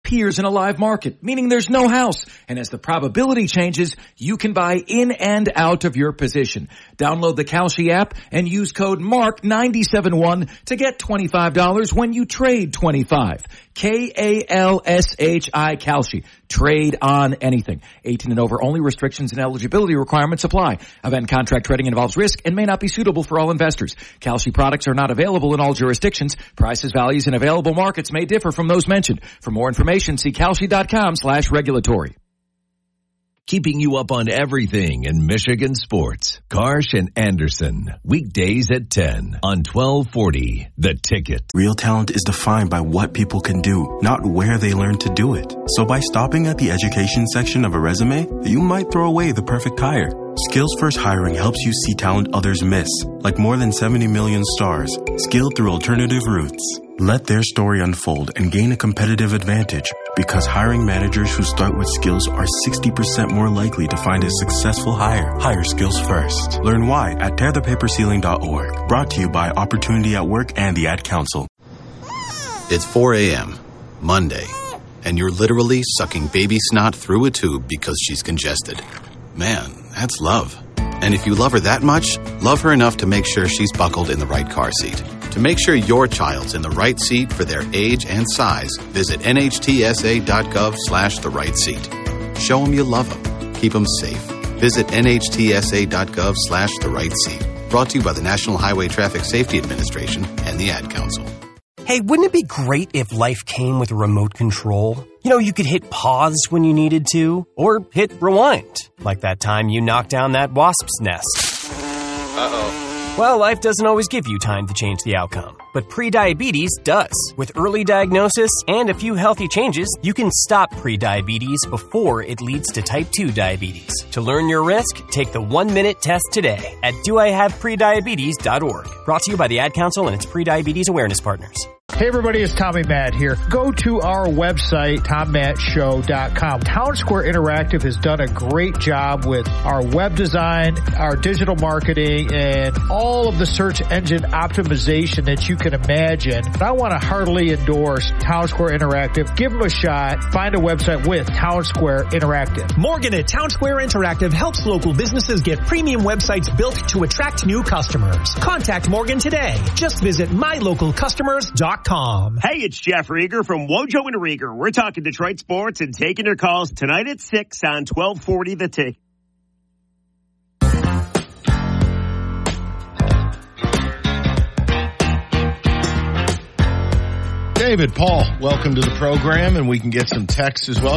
appears in a live market, meaning there's no house. And as the probability changes, you can buy in and out of your position. Download the Kalshi app and use code MARK971 to get $25 when you trade 25. Kalshi, Kalshi. Trade on anything. 18 and over only. Restrictions and eligibility requirements apply. Event contract trading involves risk and may not be suitable for all investors. Kalshi products are not available in all jurisdictions. Prices, values, and available markets may differ from those mentioned. For more information, see Kalshi.com/regulatory. Keeping you up on everything in Michigan sports. Karsh and Anderson. Weekdays at 10 on 1240. The Ticket. Real talent is defined by what people can do, not where they learn to do it. So by stopping at the education section of a resume, you might throw away the perfect hire. Skills First Hiring helps you see talent others miss, like more than 70 million stars, skilled through alternative routes. Let their story unfold and gain a competitive advantage, because hiring managers who start with skills are 60% more likely to find a successful hire. Hire Skills First. Learn why at tearthepaperceiling.org. Brought to you by Opportunity at Work and the Ad Council. It's 4 a.m., Monday, and you're literally sucking baby snot through a tube because she's congested. Man, that's love. And if you love her that much, love her enough to make sure she's buckled in the right car seat. To make sure your child's in the right seat for their age and size, visit nhtsa.gov/the right seat. Show them you love them. Keep them safe. Visit nhtsa.gov/the right seat. Brought to you by the National Highway Traffic Safety Administration and the Ad Council. Hey, wouldn't it be great if life came with a remote control? You know, you could hit pause when you needed to, or hit rewind, like that time you knocked down that wasp's nest. Uh-oh. Well, life doesn't always give you time to change the outcome, but prediabetes does. With early diagnosis and a few healthy changes, you can stop prediabetes before it leads to type 2 diabetes. To learn your risk, take the 1-minute test today at doihaveprediabetes.org. Brought to you by the Ad Council and its prediabetes awareness partners. Hey everybody, it's Tommy Matt here. Go to our website, TomMattShow.com. Town Square Interactive has done a great job with our web design, our digital marketing, and all of the search engine optimization that you can imagine. And I want to heartily endorse Town Square Interactive. Give them a shot. Find a website with Town Square Interactive. Morgan at Town Square Interactive helps local businesses get premium websites built to attract new customers. Contact Morgan today. Just visit mylocalcustomers.com. Hey, it's Jeff Rieger from Wojo and Rieger. We're talking Detroit sports and taking your calls tonight at 6 on 1240 The Tick. David, Paul, welcome to the program, and we can get some texts as well.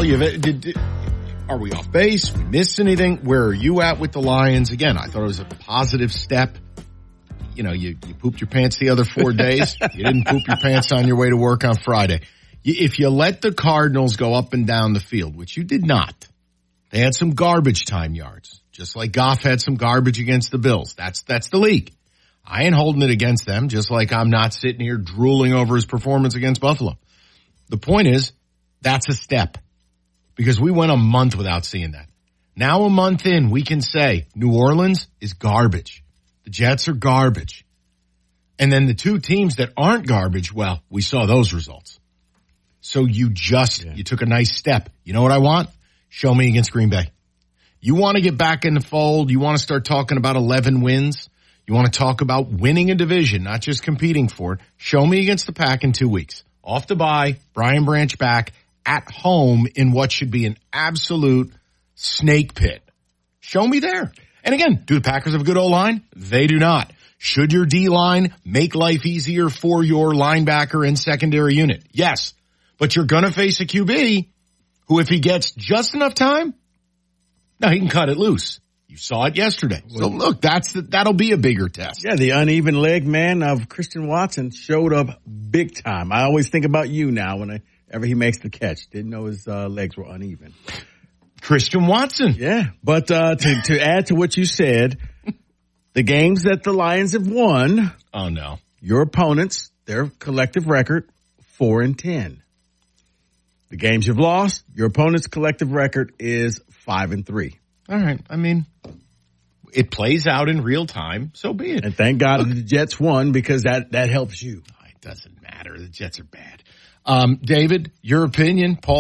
Are we off base? We missed anything? Where are you at with the Lions? Again, I thought it was a positive step. You know, you pooped your pants the other 4 days. You didn't poop your pants on your way to work on Friday. If you let the Cardinals go up and down the field, which you did not, they had some garbage time yards, just like Goff had some garbage against the Bills. That's the league. I ain't holding it against them, just like I'm not sitting here drooling over his performance against Buffalo. The point is, that's a step, because we went a month without seeing that. Now a month in, we can say New Orleans is garbage. The Jets are garbage. And then the two teams that aren't garbage, well, we saw those results. So you took a nice step. You know what I want? Show me against Green Bay. You want to get back in the fold. You want to start talking about 11 wins. You want to talk about winning a division, not just competing for it. Show me against the Pack in 2 weeks. Off the bye, Brian Branch back at home in what should be an absolute snake pit. Show me there. And again, do the Packers have a good O-line? They do not. Should your D-line make life easier for your linebacker and secondary unit? Yes. But you're going to face a QB who, if he gets just enough time, now he can cut it loose. You saw it yesterday. So look, that'll be a bigger test. Yeah, the uneven leg man of Christian Watson showed up big time. I always think about you now whenever he makes the catch. Didn't know his legs were uneven. Christian Watson. Yeah, but to add to what you said, the games that the Lions have won. Oh, no. Your opponents, their collective record, 4-10. The games you've lost, your opponent's collective record is 5-3. All right. I mean, it plays out in real time, so be it. And thank God the Jets won, because that helps you. It doesn't matter. The Jets are bad. David, your opinion, Paul?